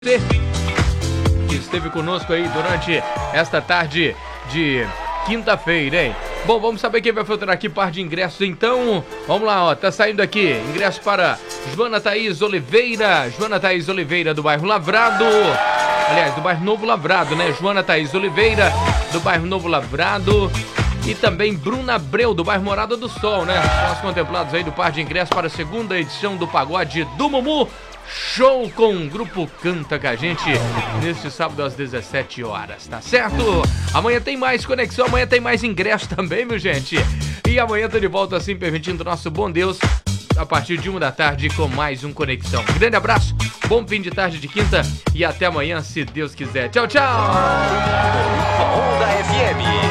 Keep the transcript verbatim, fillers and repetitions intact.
Você que esteve conosco aí durante esta tarde de quinta-feira, hein? Bom, vamos saber quem vai faturar aqui par de ingressos, então. Vamos lá, ó, tá saindo aqui, ingresso para Joana Thaís Oliveira, Joana Thaís Oliveira do bairro Lavrado, aliás, do bairro Novo Lavrado, né? Joana Thaís Oliveira do bairro Novo Lavrado e também Bruna Abreu do bairro Morada do Sol, né? São os contemplados aí do par de ingressos para a segunda edição do Pagode do Mumu. Show com o grupo Canta com a gente neste sábado às dezessete horas, tá certo? Amanhã tem mais conexão, amanhã tem mais ingresso também, meu gente. E amanhã tô de volta assim, permitindo o nosso bom Deus, a partir de uma da tarde com mais um Conexão. Grande abraço, bom fim de tarde de quinta e até amanhã, se Deus quiser. Tchau, tchau! Onda F M.